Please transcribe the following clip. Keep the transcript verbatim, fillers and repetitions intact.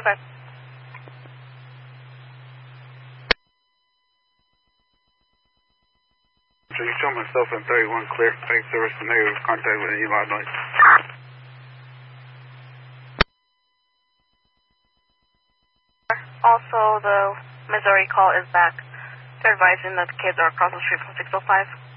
Goodbye. So you show myself in thirty-one clear. Thanks, service for negative contact with any loud noise. Also, the Missouri call is back. They're advising that the kids are across the street from six oh five.